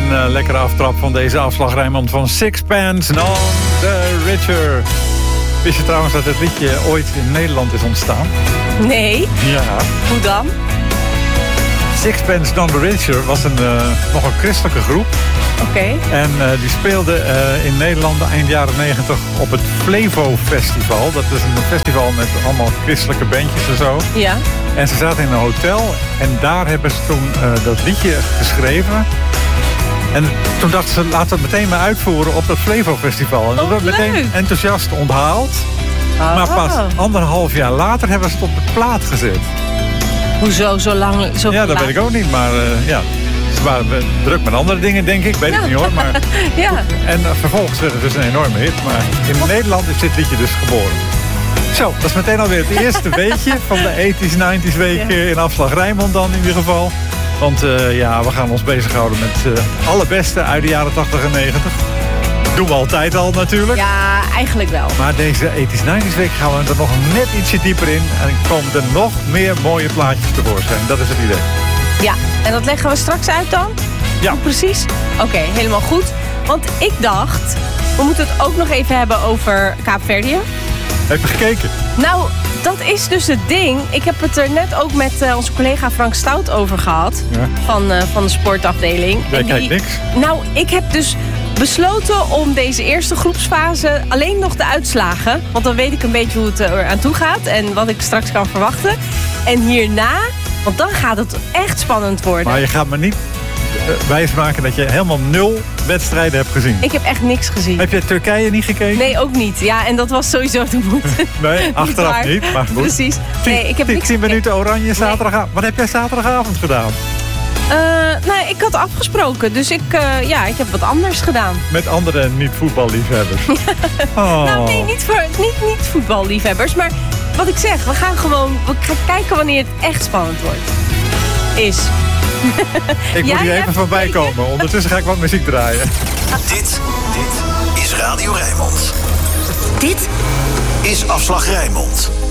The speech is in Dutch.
een lekkere aftrap van deze afslag, Rijnmond, van Sixpence, None the Richer. Wist je trouwens dat dit liedje ooit in Nederland is ontstaan? Nee. Ja. Hoe dan? Sixpence, None the Richer was nog een christelijke groep. Oké. En die speelde in Nederland eind jaren 90 op het Flevo Festival. Dat is een festival met allemaal christelijke bandjes en zo. Ja. En ze zaten in een hotel en daar hebben ze toen dat liedje geschreven. En toen dachten ze, laten we het meteen maar uitvoeren op dat Flevo Festival. En dat werd meteen enthousiast onthaald. Oh. Maar pas 1,5 jaar later hebben ze het op de plaat gezet. Hoezo zo lang? Zo ja, dat weet ik ook niet, maar ja. Ze waren druk met andere dingen, denk ik. Weet ik niet hoor. Maar ja. En vervolgens werd het dus een enorme hit. Maar in Nederland is dit liedje dus geboren. Zo, dat is meteen alweer het eerste weekje van de 80s, 90s week in afslag Rijnmond dan in ieder geval. Want ja, we gaan ons bezighouden met alle beste uit de jaren 80 en 90. Doen we altijd al natuurlijk. Ja, eigenlijk wel. Maar deze 80s, 90s week gaan we er nog net ietsje dieper in. En komen er nog meer mooie plaatjes tevoorschijn. Dat is het idee. Ja, en dat leggen we straks uit dan? Ja. Hoe precies? Oké, helemaal goed. Want ik dacht, we moeten het ook nog even hebben over Kaapverdië. Heb je gekeken? Nou, dat is dus het ding. Ik heb het er net ook met onze collega Frank Stout over gehad. Ja. Van de sportafdeling. Jij kijkt niks? Nou, ik heb dus besloten om deze eerste groepsfase alleen nog de uitslagen. Want dan weet ik een beetje hoe het er aan toe gaat. En wat ik straks kan verwachten. En hierna, want dan gaat het echt spannend worden. Maar je gaat me niet wijsmaken dat je helemaal 0 wedstrijden hebt gezien. Ik heb echt niks gezien. Heb je Turkije niet gekeken? Nee, ook niet. Ja, en dat was sowieso de moed. Nee, achteraf niet, maar goed. Precies. Nee, ik heb niks 10 minuten oranje zaterdagavond. Nee. Wat heb jij zaterdagavond gedaan? Nou, ik had afgesproken, dus ik heb wat anders gedaan. Met andere niet-voetballiefhebbers? Oh. Nou, nee, niet voetballiefhebbers. Maar wat ik zeg, we gaan kijken wanneer het echt spannend wordt. Ik moet hier even voorbij komen. Ondertussen ga ik wat muziek draaien. Dit is Radio Rijnmond. Dit is Afslag Rijnmond.